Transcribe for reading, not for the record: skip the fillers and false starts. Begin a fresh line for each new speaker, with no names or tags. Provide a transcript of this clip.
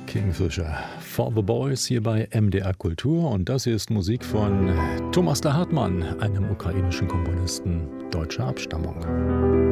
Kingfisher for the Boys hier bei MDR Kultur. Und das hier ist Musik von Thomas de Hartmann, einem ukrainischen Komponisten deutscher Abstammung.